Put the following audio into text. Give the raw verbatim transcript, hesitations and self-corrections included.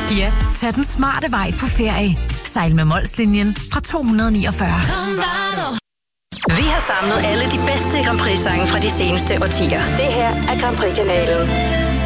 Ja, tag den smarte vej på ferie. Sejl med Molslinjen fra to hundrede niogfyrre. Vi har samlet alle de bedste Grand Prix-sange fra de seneste årtier. Det her er Grand Prix-kanalen.